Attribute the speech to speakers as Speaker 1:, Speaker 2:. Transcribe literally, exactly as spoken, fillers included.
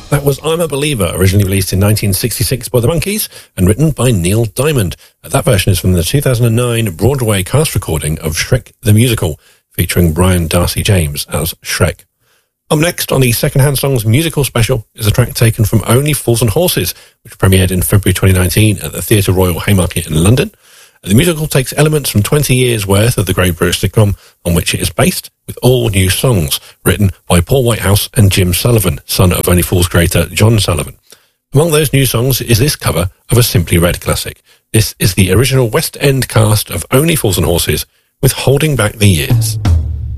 Speaker 1: That was I'm a Believer, originally released in nineteen sixty-six by the Monkees and written by Neil Diamond. That version is from the two thousand nine Broadway cast recording of Shrek the Musical, featuring Brian Darcy James as Shrek. Up next on the Secondhand Songs musical special is a track taken from Only Fools and Horses, which premiered in February twenty nineteen at the Theatre Royal Haymarket in London. The musical takes elements from twenty years' worth of the Great British sitcom on which it is based, with all new songs written by Paul Whitehouse and Jim Sullivan, son of Only Fools creator John Sullivan. Among those new songs is this cover of a Simply Red classic. This is the original West End cast of Only Fools and Horses with Holding Back the Years.